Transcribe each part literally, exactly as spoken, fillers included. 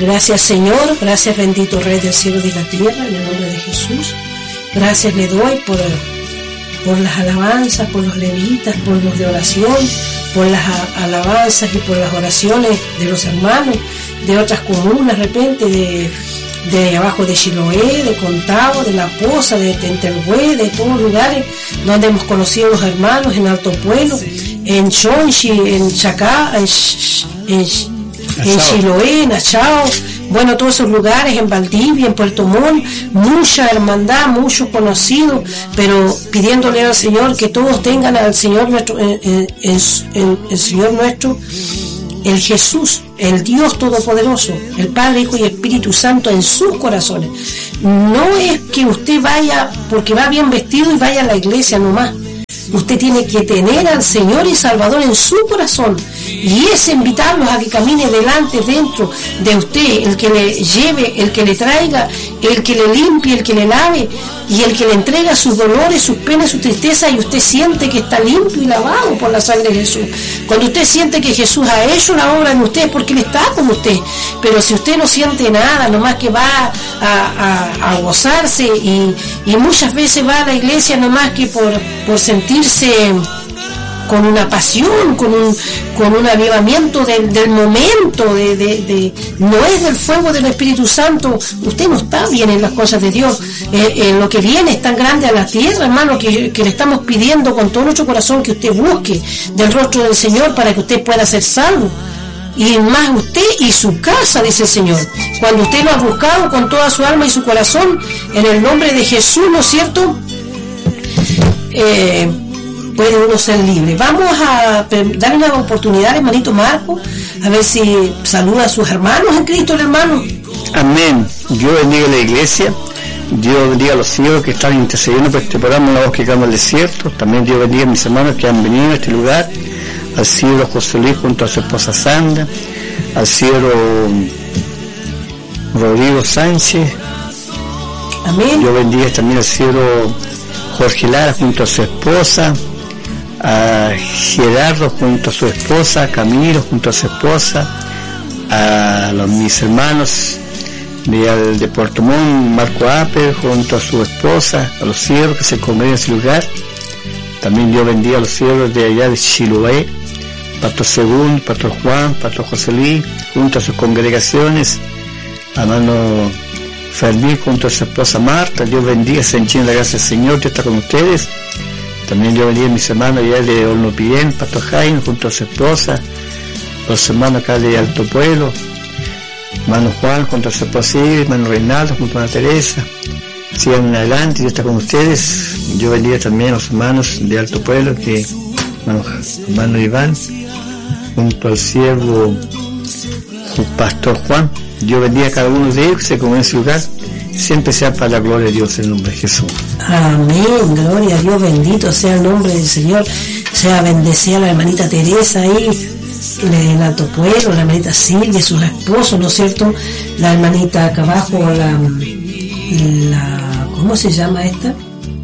Gracias, Señor, gracias, bendito Rey del cielo y de la tierra, en el nombre de Jesús. Gracias le doy por, por las alabanzas, por los levitas, por los de oración, por las alabanzas y por las oraciones de los hermanos de otras comunas, de repente, de, de abajo de Chiloé, de Contao, de La Poza, de Tenterhue, de todos los lugares donde hemos conocido a los hermanos, en Alto Pueblo, en Chonchi, en Chacá, en, en, en Chiloé, en Achao, bueno, todos esos lugares, en Valdivia, en Puerto Montt, mucha hermandad, muchos conocidos, pero pidiéndole al Señor que todos tengan al Señor nuestro, el, el, el, el Señor nuestro, el Jesús, el Dios Todopoderoso, el Padre, Hijo y Espíritu Santo en sus corazones. No es que usted vaya porque va bien vestido y vaya a la iglesia nomás. Usted tiene que tener al Señor y Salvador en su corazón, y es invitarlos a que camine delante, dentro de usted, el que le lleve, el que le traiga, el que le limpie, el que le lave, y el que le entrega sus dolores, sus penas, su tristeza, y usted siente que está limpio y lavado por la sangre de Jesús. Cuando usted siente que Jesús ha hecho la obra en usted, es porque Él está con usted. Pero si usted no siente nada, nomás que va a, a, a gozarse, y, y muchas veces va a la iglesia nomás que por, por sentirse con una pasión, con un con un avivamiento del, del momento, de, de, de no es del fuego del Espíritu Santo, usted no está bien en las cosas de Dios. Eh, eh, lo que viene es tan grande a la tierra, hermano, que, que le estamos pidiendo con todo nuestro corazón que usted busque del rostro del Señor para que usted pueda ser salvo. Y más usted y su casa, dice el Señor. Cuando usted lo ha buscado con toda su alma y su corazón, en el nombre de Jesús, ¿no es cierto? Eh, puede uno ser libre. Vamos a darle una oportunidad, hermanito Marco, a ver si saluda a sus hermanos en Cristo, el hermano. Amén. Dios bendiga a la iglesia, Dios bendiga a los hijos que están intercediendo por este programa, la voz que clama al desierto. También Dios bendiga a mis hermanos que han venido a este lugar, al cielo José Luis junto a su esposa Sandra, al cielo Rodrigo Sánchez. Amén. Dios bendiga también al cielo Jorge Lara junto a su esposa, a Gerardo junto a su esposa, a Camilo junto a su esposa, a los, mis hermanos de, de Puerto Montt, Marco Ape junto a su esposa, a los siervos que se congregan en ese lugar. También Dios bendiga a los siervos de allá de Chiloé, Pastor Segundo, Pastor Juan, Pastor José Luis, junto a sus congregaciones, a hermano Fermín junto a su esposa Marta. Dios bendiga, se enchine la gracia del Señor, Dios está con ustedes. También Dios bendiga a mis hermanos allá de Hornopirén, Pastor Jaime junto a su esposa, los hermanos acá de Alto Pueblo, hermano Juan junto a su esposa, hermano Reinaldo junto a Ana Teresa. Sigan adelante, Dios está con ustedes. Dios bendiga también a los hermanos de Alto Pueblo, que hermano, hermano Iván junto al siervo Pastor Juan. Dios bendiga a cada uno de ellos que se congregan en ese lugar, siempre sea para la gloria de Dios en el nombre de Jesús. Amén, gloria a Dios, bendito sea el nombre del Señor. Sea bendecida la hermanita Teresa ahí en Alto Pueblo, la hermanita Silvia, sus esposos, ¿no es cierto? La hermanita acá abajo, la, la ¿cómo se llama esta?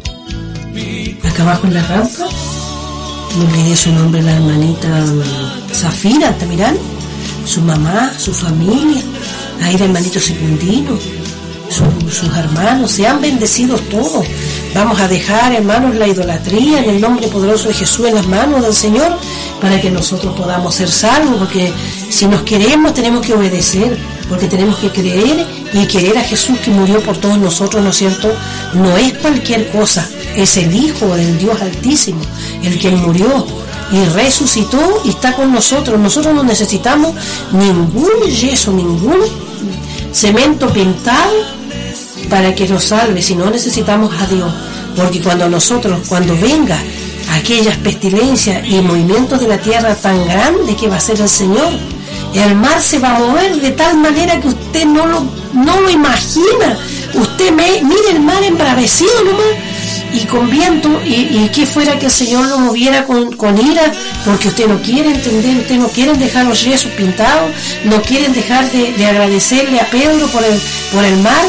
Acá abajo en la rampa, no olvidé su nombre, la hermanita Zafira, Altamirán, su mamá, su familia, ahí el hermanito Secundino, su, sus hermanos, sean bendecidos todos. Vamos a dejar, hermanos, la idolatría en el nombre poderoso de Jesús en las manos del Señor, para que nosotros podamos ser salvos, porque si nos queremos tenemos que obedecer, porque tenemos que creer y querer a Jesús que murió por todos nosotros, ¿no es cierto? No es cualquier cosa, es el Hijo del Dios Altísimo, el que murió y resucitó y está con nosotros. Nosotros no necesitamos ningún yeso, ningún cemento pintado para que nos salve, si no necesitamos a Dios, porque cuando nosotros, cuando venga aquellas pestilencias y movimientos de la tierra tan grandes que va a ser el Señor, el mar se va a mover de tal manera que usted no lo, no lo imagina. Usted me, mire el mar embravecido nomás, y con viento, y, y que fuera que el Señor lo moviera con, con ira, porque usted no quiere entender, usted no quiere dejar los yesos pintados, no quieren dejar de, de agradecerle a Pedro por el, por el mar.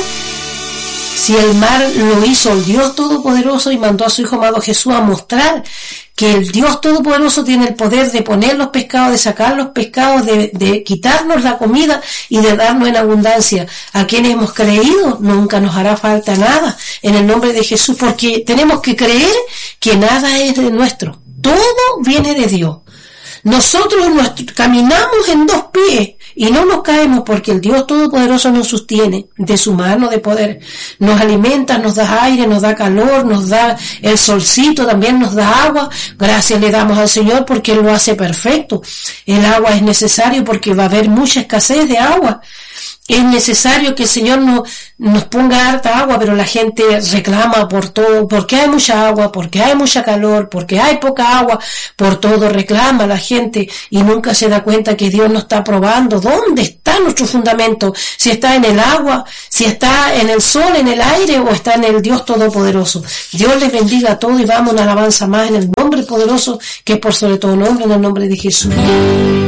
Si el mar lo hizo el Dios Todopoderoso y mandó a su Hijo amado Jesús a mostrar que el Dios Todopoderoso tiene el poder de poner los pescados, de sacar los pescados, de, de quitarnos la comida y de darnos en abundancia. A quienes hemos creído nunca nos hará falta nada en el nombre de Jesús, porque tenemos que creer que nada es de nuestro, todo viene de Dios. Nosotros nuestro, caminamos en dos pies y no nos caemos porque el Dios Todopoderoso nos sostiene de su mano de poder. Nos alimenta, nos da aire, nos da calor, nos da el solcito, también nos da agua. Gracias le damos al Señor porque Él lo hace perfecto. El agua es necesario porque va a haber mucha escasez de agua. Es necesario que el Señor no, nos ponga harta agua, pero la gente reclama por todo, porque hay mucha agua, porque hay mucha calor, porque hay poca agua, por todo reclama la gente y nunca se da cuenta que Dios nos está probando. ¿Dónde está nuestro fundamento? Si está en el agua, si está en el sol, en el aire o está en el Dios Todopoderoso. Dios les bendiga a todos y vamos a una alabanza más en el nombre poderoso que es por sobre todo nombre, en el nombre de Jesús.